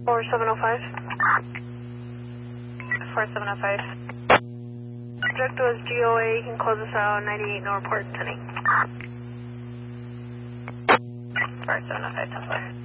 4705. 4705. Subject was GOA. You can close us out. 98, no report, 10-8. 4705, 10-4.